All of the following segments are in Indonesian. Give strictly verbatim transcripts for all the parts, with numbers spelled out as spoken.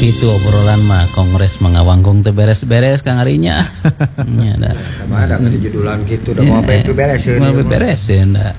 Itu obrolan mah kongres mangawangkong teu beres-beres Kang Arinya. Nya da. Sama ada kan judulan gitu da mau bae bereseun. Mau bereseun da.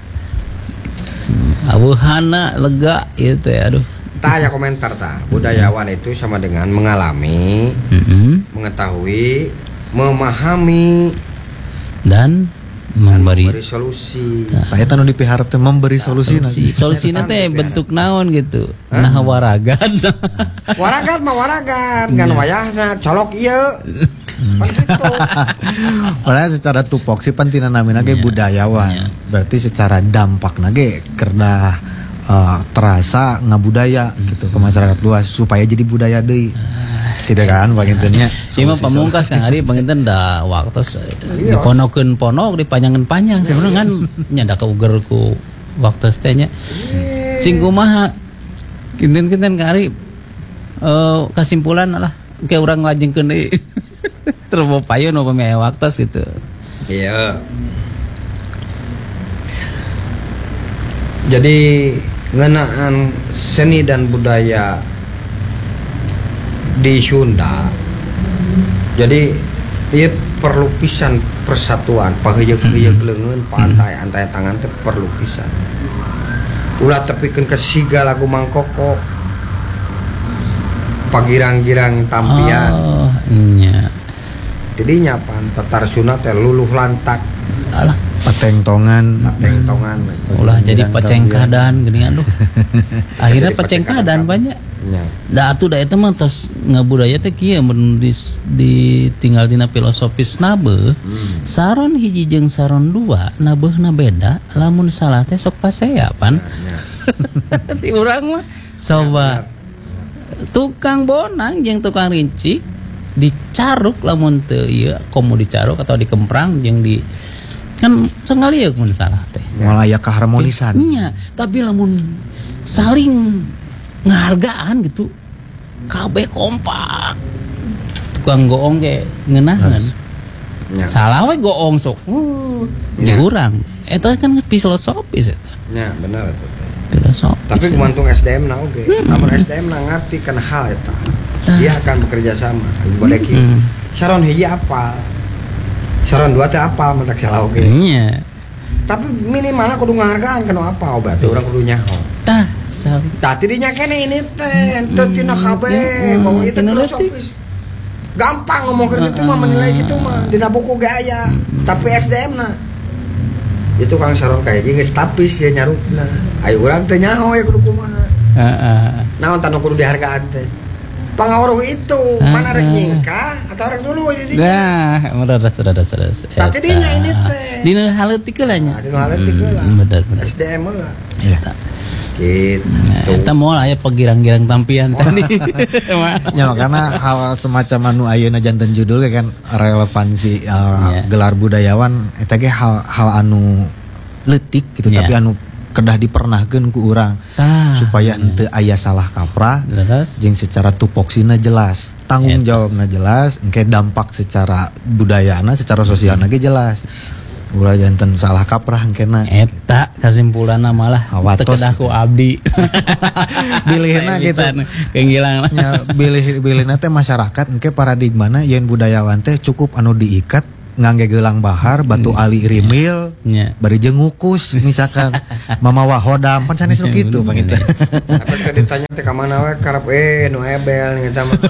Aweuhana lega ieu teh aduh. Tah aya komentar tah. Budayawan itu sama dengan mengalami, Mm-hmm. mengetahui, memahami dan memberi, memberi solusi. Tah eta nu dipiharap teh memberi solusi nanti. Solusina teh bentuk naon gitu. Nah waragan. Waragan mah waragan, ngan wayahna colok ieu. Pan kitu. Padahal secara tupoksi pentina namina ge budayawan. Berarti secara dampak ge karena uh, terasa ngabudaya gitu ke masyarakat luas supaya jadi budaya deui. Tidak kan pangintennya. Si mah pamungkas Kang Ari panginten da waktos diponokeun ponok dipanjangkeun panjang sebenarnya kan nya da kauger ku waktos teh nya. Sing kumaha kinten-kinten Kang Ari uh, kesimpulan lah kayak urang ngajengkeun deui. Terus payeun upami aya waktos gitu. Iya. Jadi ngeunaan seni dan budaya di Sunda. Jadi ieu perlu pisan persatuan, paheyeuk-heyeuk leungeun, pantai antaya tangan teh perlu pisan. Ulah tepikeun ke siga lagu mangkoko. Pagirang-girang tampian. Oh, nya. Jadi nyapan tetar sunat teh luluh lantak. Alah, Patengtongan, patengtongan. ulah jadi pecengkadan gini aduh. Akhirnya pecengkadan banyak. Ya. Da atuh da eta mah tos ngabudaya teh kieu mun di, ditinggal dina filosofis nabe. Hmm. Saron hiji jeung saron dua nabeuna beda, lamun salah teh sok pasea pan. Ya. Di urang mah coba tukang bonang jeung tukang rincik dicaruk lamun teu ieu komo dicaruk atau dikemprang jeung di kan sengalieuk mun salah teh. malah aya keharmonisan. Nya, tapi lamun saling ngahargaan gitu kabeh kompak tukang goong ge ngeunaheun Ya. salah we goong sok uh, Ya. diurang eta kan filosofis eta Ya, benar itu. filosofis Tapi kumantung S D M na oge. Lamun S D M na ngarti kana hal eta. Dia akan bekerja sama. Boleh kieu. Hmm. Saron hiji apal. Saron dua teh apal mentak salah oge. nya Tapi minimalna kudu ngahargaan kana apal berarti urang kudu nyaho. tah sal Tah tidinya kene ini teh ente tina kabeh Hmm, bahwa itu tina filosofis. Gampang ngomongkeun kitu mah menilai kitu mah dina buku ge aya. Tapi S D M na itu Kang Saron kayak geus tapis ya nyarupna. Aya urang teh nyaho ya kudu kumaha. heeh Naon tanu kudu dihargaan teh. Pangawaruh itu Ah, mana rek ah. nyingkah atau rek dulu jadi. Nah, udah udah sudah sudah sudah. Tapi dinya ini teh. Dina haleutik lah nya. Nah, dina haleutik lah. Bener bener. S D M lah. Iya. Gitu. Nah, eta moal aya pagirang-girang tampian tadi. Ya makanya hal semacam anu ayeuna janten judul kan relevansi uh, Ya. gelar budayawan eta ge hal hal anu leutik gitu Ya. tapi anu kedah dipernahkeun ku urang Tah. supaya henteu aya salah kaprah Leres. jeung secara tupoksina jelas, tanggung Eta. jawabna jelas, engke dampak secara budayana, secara sosialna ge jelas. Ulah janten salah kaprah engkena. Eta kasimpulanna malah Awatos teu kedah ku abdi. Bilihna gitu. Kenggilang. Nya bilih bilihna teh masyarakat engke paradigmana yen budayawan teh cukup anu diikat ngangge gelang bahar, batu ali rimil, Nya. bari jeung ngukus misalkan mamawa hodam pan sanes nu kitu panginten. Apa teh ditanya teh ka mana we karep eh nu ebel ngeta mah.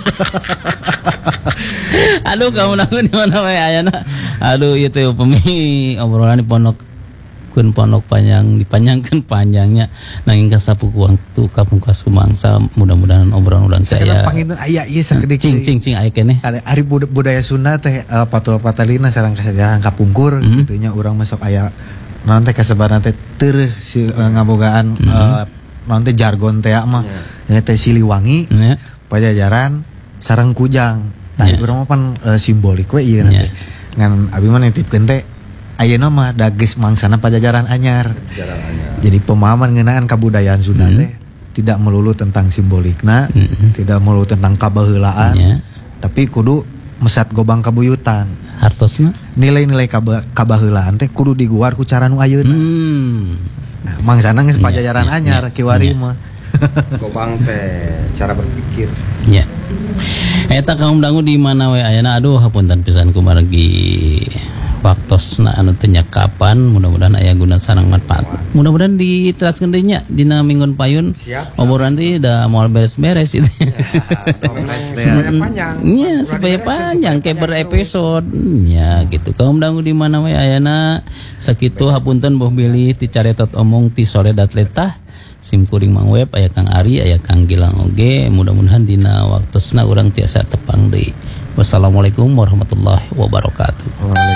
Aduh kamu nangun di mana we ayana. Aduh ieu teh upami obrolan di pondok kun pondok panjang dipanjangkeun panjangnya nanging kasapuku waktu kapungkas kumangsa mudah-mudahan obrolan ulang Saya saya panginten aya ieu sakedik cing cing cing aya keneh. ada hari bud- budaya Sunda teh uh, patul patalina sareng kasadaran kapungkur Mhm. gitu nya urang masuk aya naon teh kasebaran teh teu si uh, ngabogaan uh, naon teh jargon teh mah nya teh Siliwangi Ya. Pajajaran sareng Kujang. Tah Ya. urang mah pan uh, simbolik we ieu nanti. Ya. Ngan abi mah nitipkeun teh ayeuna mah da geus mangsana Pajajaran anyar. Jalannya. Jadi pemahaman ngeunaan kabudayaan Sunda Mhm. teh tidak melulu tentang simbolikna, Mhm. tidak melulu tentang kabaheulaan, Ya. tapi kudu mesat gobang kabuyutan. Hartosna. Nilai-nilai kaba, kabaheulaan teh kudu diguar ku cara nu ayeuna. Hmm. Nah, mangsana geus Ya, Pajajaran ya, anyar ya, kiwari ya. mah. Gobang teh cara berpikir. Ya. Eta kaum dangu di mana we ayana aduh hapunten pisan kumargi waktosna anu teu nyakapan mudah-mudahan aya guna sareng manfaat. Mudah-mudahan diteraskeun deui nya dina minggon payun. Obrolan teh da moal beres-beres itu. Supaya panjang. Iya, supaya panjang kayak berepisode. Ya gitu. Kaum dangu di mana we ayana sakitu hapunten boh bilih ti caretot omong ti sore datletah. Sim kuring Mang Web aya Kang Ari aya Kang Gilang oge mudah-mudahan dina waktosna urang tiasa tepang deui. Wassalamualaikum warahmatullahi wabarakatuh.